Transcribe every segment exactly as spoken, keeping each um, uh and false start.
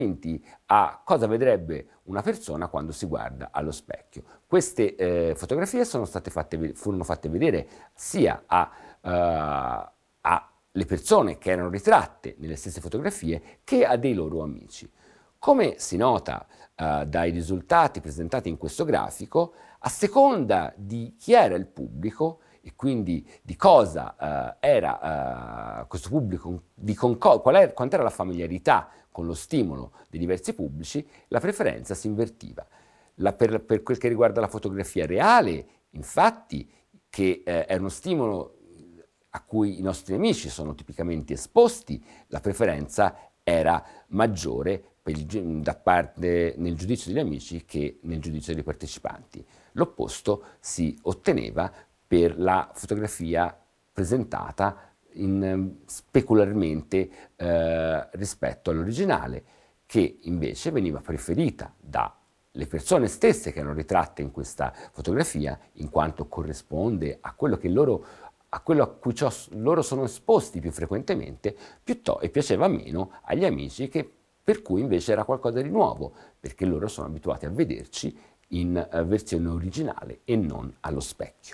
a cosa vedrebbe una persona quando si guarda allo specchio. Queste eh, fotografie sono state fatte, furono fatte vedere sia a, uh, alle persone che erano ritratte nelle stesse fotografie che a dei loro amici. Come si nota uh, dai risultati presentati in questo grafico, a seconda di chi era il pubblico e quindi di cosa uh, era uh, questo pubblico, di con co- qual era, quant'era la familiarità con lo stimolo dei diversi pubblici, la preferenza si invertiva. La, per, per quel che riguarda la fotografia reale, infatti, che eh, è uno stimolo a cui i nostri amici sono tipicamente esposti, la preferenza era maggiore per il, da parte nel giudizio degli amici che nel giudizio dei partecipanti. L'opposto si otteneva per la fotografia presentata in, specularmente eh, rispetto all'originale, che invece veniva preferita dalle persone stesse che erano ritratte in questa fotografia, in quanto corrisponde a quello che loro a quello a cui ciò, loro sono esposti più frequentemente, piuttosto, e piaceva meno agli amici, che, per cui invece era qualcosa di nuovo, perché loro sono abituati a vederci in uh, versione originale e non allo specchio.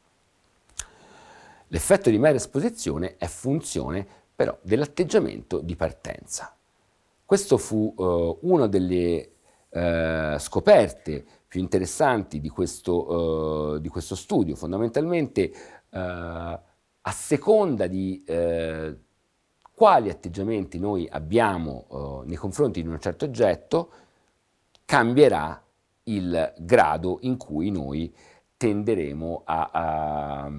L'effetto di mera esposizione è funzione però dell'atteggiamento di partenza. Questo fu uh, una delle uh, scoperte più interessanti di questo, uh, di questo studio. Fondamentalmente, uh, a seconda di uh, quali atteggiamenti noi abbiamo uh, nei confronti di un certo oggetto, cambierà il grado in cui noi tenderemo a, a, a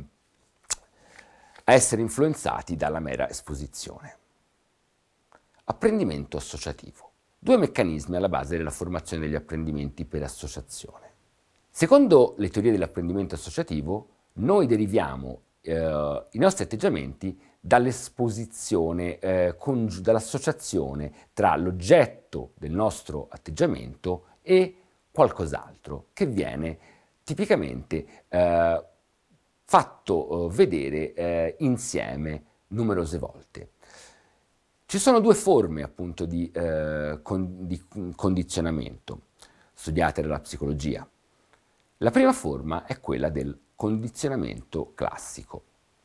essere influenzati dalla mera esposizione. Apprendimento associativo. Due meccanismi alla base della formazione degli apprendimenti per associazione. Secondo le teorie dell'apprendimento associativo, noi deriviamo eh, i nostri atteggiamenti dall'esposizione, eh, congi- dall'associazione tra l'oggetto del nostro atteggiamento e qualcos'altro che viene tipicamente eh, fatto eh, vedere eh, insieme numerose volte. Ci sono due forme appunto di, eh, con, di condizionamento studiate dalla psicologia. La prima forma è quella del condizionamento classico.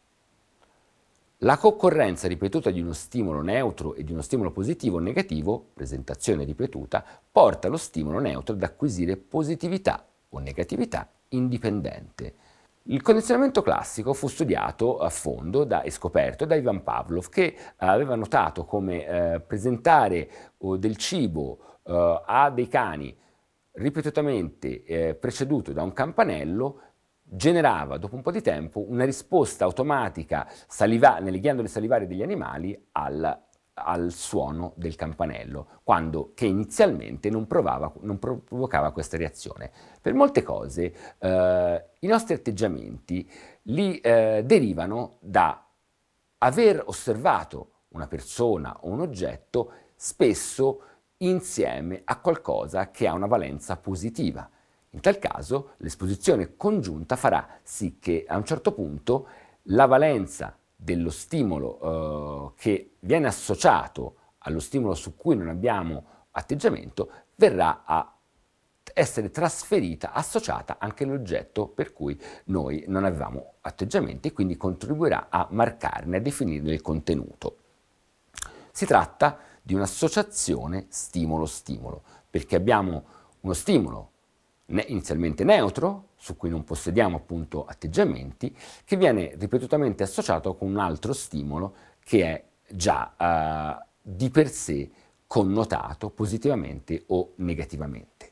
La concorrenza ripetuta di uno stimolo neutro e di uno stimolo positivo o negativo, presentazione ripetuta, porta lo stimolo neutro ad acquisire positività o negatività indipendente. Il condizionamento classico fu studiato a fondo da, e scoperto da Ivan Pavlov, che aveva notato come eh, presentare oh, del cibo eh, a dei cani ripetutamente eh, preceduto da un campanello generava dopo un po' di tempo una risposta automatica saliva- nelle ghiandole salivari degli animali al, al suono del campanello, quando che inizialmente non, provava, non provocava questa reazione. Per molte cose eh, i nostri atteggiamenti li eh, derivano da aver osservato una persona o un oggetto spesso insieme a qualcosa che ha una valenza positiva. In tal caso l'esposizione congiunta farà sì che a un certo punto la valenza dello stimolo eh, che viene associato allo stimolo su cui non abbiamo atteggiamento verrà a essere trasferita, associata anche all'oggetto per cui noi non avevamo atteggiamenti e quindi contribuirà a marcarne, a definirne il contenuto. Si tratta di un'associazione stimolo-stimolo, perché abbiamo uno stimolo inizialmente neutro, su cui non possediamo appunto atteggiamenti, che viene ripetutamente associato con un altro stimolo che è già eh, di per sé connotato positivamente o negativamente.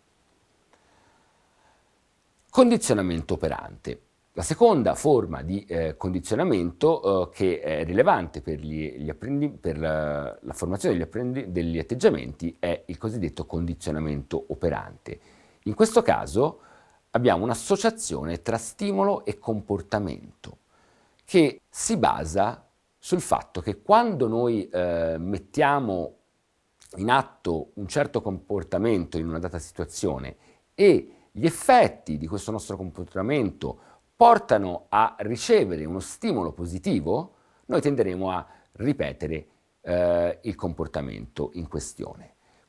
Condizionamento operante. La seconda forma di eh, condizionamento eh, che è rilevante per, gli, gli apprendi, per la, la formazione degli, apprendi, degli atteggiamenti è il cosiddetto condizionamento operante. In questo caso abbiamo un'associazione tra stimolo e comportamento che si basa sul fatto che quando noi eh, mettiamo in atto un certo comportamento in una data situazione e gli effetti di questo nostro comportamento portano a ricevere uno stimolo positivo, noi tenderemo a ripetere eh, il comportamento in questione. Quindi